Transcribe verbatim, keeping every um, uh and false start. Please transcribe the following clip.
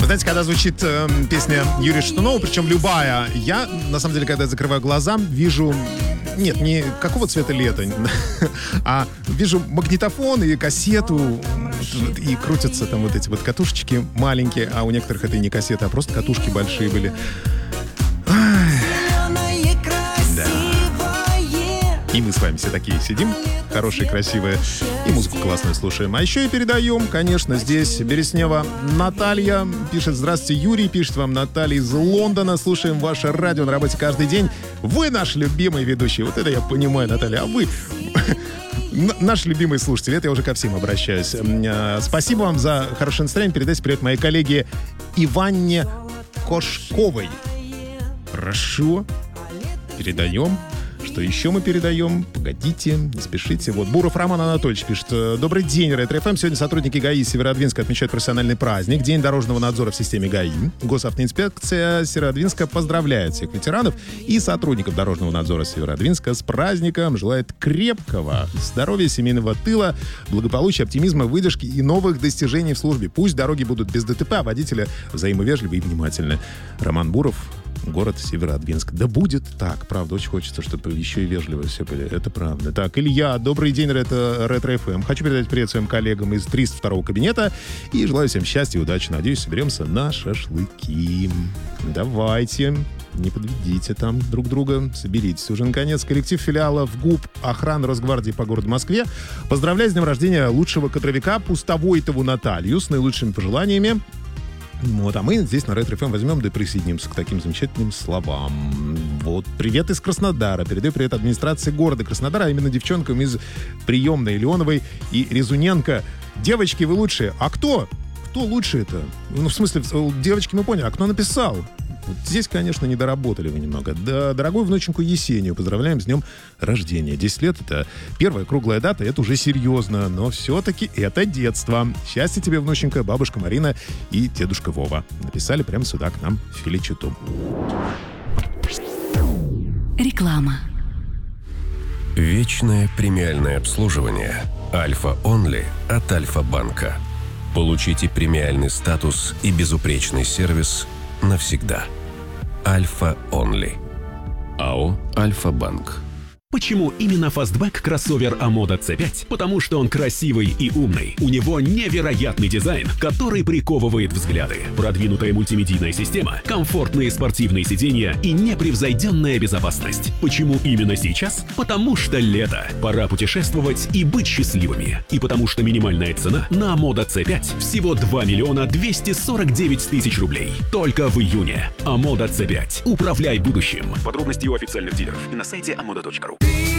Знаете, когда звучит э, песня Юрия Шатунова, причем любая, я, на самом деле, когда я закрываю глаза, вижу... Нет, не какого цвета лето, а вижу магнитофон и кассету, и крутятся там вот эти вот катушечки маленькие, а у некоторых это и не кассеты, а просто катушки большие были. И мы с вами все такие сидим, хорошие, красивые, и музыку классную слушаем. А еще и передаем, конечно, здесь Береснева Наталья пишет: здравствуйте, Юрий, пишет вам Наталья из Лондона. Слушаем ваше радио на работе каждый день. Вы наш любимый ведущий. Вот это я понимаю, Наталья. А вы наш любимый слушатель. Это я уже ко всем обращаюсь. Спасибо вам за хорошее настроение. Передайте привет моей коллеге Иванне Кошковой. Хорошо. Передаем. Что еще мы передаем? Погодите, не спешите. Вот Буров Роман Анатольевич пишет: добрый день, Ретро-ФМ. Сегодня сотрудники ГАИ Северодвинска отмечают профессиональный праздник, День дорожного надзора в системе ГАИ. Госавтоинспекция Северодвинска поздравляет всех ветеранов и сотрудников дорожного надзора Северодвинска с праздником. Желает крепкого здоровья, семейного тыла, благополучия, оптимизма, выдержки и новых достижений в службе. Пусть дороги будут без ДТП, а водители взаимовежливы и внимательны. Роман Буров, город Северодвинск. Да будет так, правда, очень хочется, чтобы еще и вежливо все были. Это правда. Так, Илья, добрый день, Ретро-ФМ. Хочу передать привет своим коллегам из триста второго кабинета и желаю всем счастья и удачи. Надеюсь, соберемся на шашлыки. Давайте, не подведите там друг друга, соберитесь уже наконец. Коллектив филиалов ГУП охраны Росгвардии по городу Москве поздравляю с днем рождения лучшего кадровика Пустовойтову Наталью с наилучшими пожеланиями. Вот, а мы здесь на Ретро-ФМ возьмем да и присоединимся к таким замечательным словам. Вот, привет из Краснодара. Передаю привет администрации города Краснодара, а именно девчонкам из приемной Леоновой и Резуненко. Девочки, вы лучшие. А кто? Кто лучше это? Ну, в смысле, девочки, мы поняли, а кто написал? Вот здесь, конечно, не доработали вы немного. Да, дорогую внученьку Есению поздравляем с днем рождения. десять лет — это первая круглая дата, это уже серьезно, но все-таки это детство. Счастья тебе, внученька, бабушка Марина и дедушка Вова. Написали прямо сюда к нам в Филичету. Реклама. Вечное премиальное обслуживание Альфа Онли от Альфа-банка. Получите премиальный статус и безупречный сервис навсегда. Альфа Онли. АО Альфа-банк. Почему именно фастбэк кроссовер Амода си пять? Потому что он красивый и умный. У него невероятный дизайн, который приковывает взгляды. Продвинутая мультимедийная система, комфортные спортивные сиденья и непревзойденная безопасность. Почему именно сейчас? Потому что лето. Пора путешествовать и быть счастливыми. И потому что минимальная цена на Амода си пять всего два миллиона двести сорок девять тысяч рублей. Только в июне. Амода си пять. Управляй будущим. Подробности у официальных дилеров и на сайте амода точка ру.